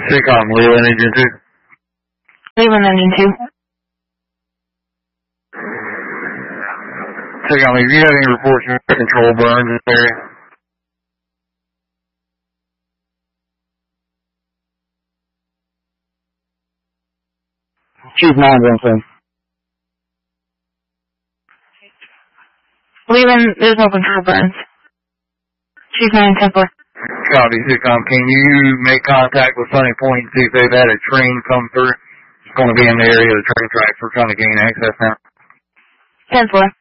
SICOM, Leland Engine 2. Leland Engine 2. SICOM, if you have any reports of control burns in this area? Chief 917. Leland, there's no control burns. Chief 9 Templar. Copy, SICOM. Can you make contact with Sunny Point and see if they've had a train come through? It's going to be in the area of the train track. We're trying to gain access now. 10-4.